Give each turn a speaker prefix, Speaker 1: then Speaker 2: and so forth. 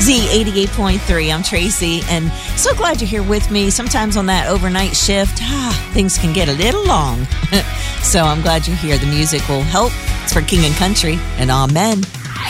Speaker 1: Z88.3. I'm Tracy, and so glad you're here with me. Sometimes on that overnight shift, things can get a little long. So I'm glad you're here. The music will help. It's for King and Country, and amen.